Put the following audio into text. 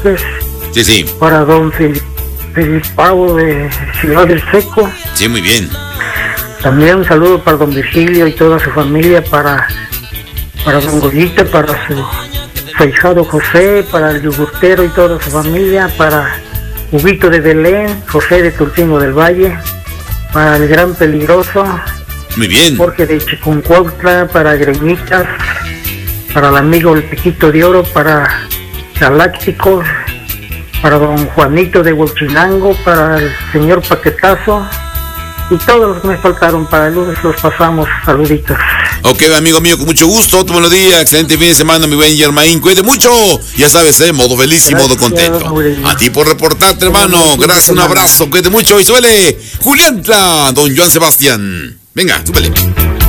López. Sí, sí. Para don Pablo de Ciudad del Seco. Sí, muy bien. También un saludo para don Virgilio y toda su familia, para don Goyita, para su ahijado José, para el yogurtero y toda su familia, para Huguito de Belén, José de Tulcingo del Valle, para el Gran Peligroso, muy bien. Jorge de Chiconcuautla, para Greñitas, para el amigo El Piquito de Oro, para Galácticos, para don Juanito de Huachinango, para el señor Paquetazo y todos los que me faltaron. Para el lunes los pasamos. Saluditos. Ok, amigo mío, con mucho gusto. Otro buen día, excelente fin de semana, mi buen Germain. Cuídate mucho. Ya sabes, modo feliz y modo contento. A ti por reportarte, hermano. Gracias, un abrazo. Cuídate mucho. Y suele Julián, don Joan Sebastián. Venga, súbele.